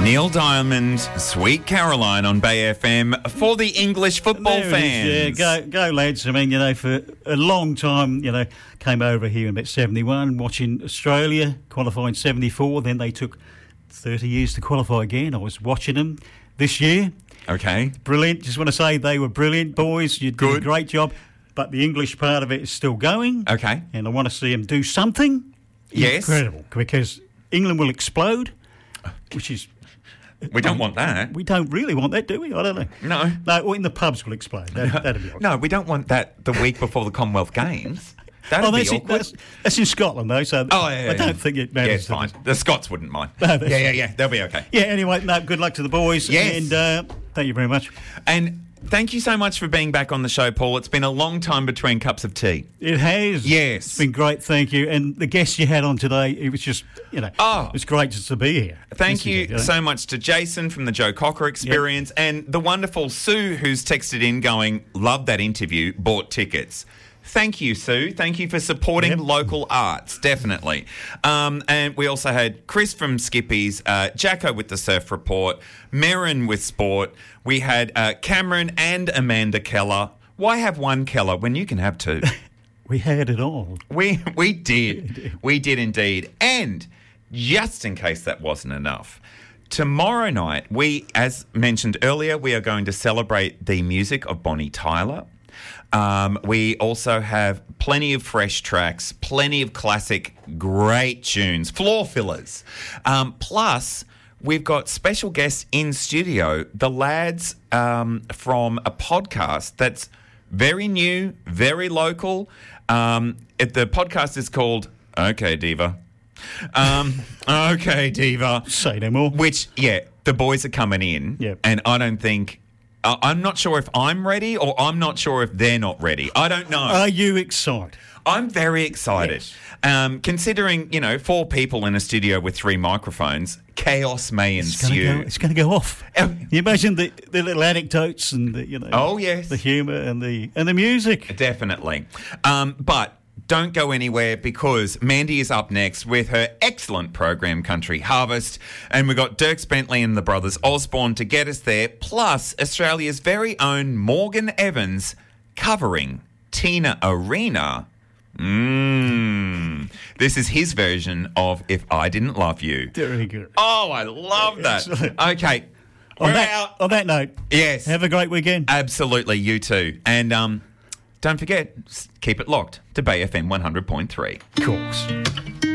Neil Diamond, Sweet Caroline on Bay FM for the English football fans. Yeah, go lads. I mean, for a long time, came over here in about 71, watching Australia qualify in 74. Then they took 30 years to qualify again. I was watching them this year. Okay. Brilliant. Just want to say they were brilliant, boys. You did a great job. But the English part of it is still going. Okay. And I want to see them do something incredible, because England will explode, which is... We don't want that. We don't really want that, do we? I don't know. No. No, in the pubs will explode. That'll be okay. No, we don't want that the week before the Commonwealth Games. That'd be awkward. That's in Scotland, though, so I don't think it matters. Yeah, it's fine. The Scots wouldn't mind. No, yeah. They'll be okay. Yeah, anyway, good luck to the boys. Yes. And thank you very much. And thank you so much for being back on the show, Paul. It's been a long time between cups of tea. It has. Yes. It's been great, thank you. And the guests you had on today, it was just, it was great just to be here. Thank you so much to Jason from the Joe Cocker Experience and the wonderful Sue, who's texted in going, love that interview, bought tickets. Thank you, Sue. Thank you for supporting local arts, definitely. And we also had Chris from Skippy's, Jacko with the Surf Report, Merrin with Sport. We had Cameron and Amanda Keller. Why have one Keller when you can have two? We had it all. We did. We did indeed. And just in case that wasn't enough, tomorrow night, as mentioned earlier, we are going to celebrate the music of Bonnie Tyler. We also have plenty of fresh tracks, plenty of classic, great tunes, floor fillers. Plus, we've got special guests in studio, the lads from a podcast that's very new, very local. The podcast is called Okay Diva. Okay Diva. Say no more. Which, the boys are coming in, and I don't think... I'm not sure if I'm ready or I'm not sure if they're not ready. I don't know. Are you excited? I'm very excited. Yes. Considering, 4 people in a studio with 3 microphones, chaos may ensue. It's going to go off. You imagine the little anecdotes and the, oh, yes, the humour and the music. Definitely. But don't go anywhere, because Mandy is up next with her excellent program, Country Harvest. And we've got Dirks Bentley and the brothers Osborne to get us there, plus Australia's very own Morgan Evans covering Tina Arena. This is his version of If I Didn't Love You. Very good. Oh, I love that. Excellent. Okay. On that note, yes. Have a great weekend. Absolutely, you too. And don't forget, keep it locked to Bay FM 100.3. Of course.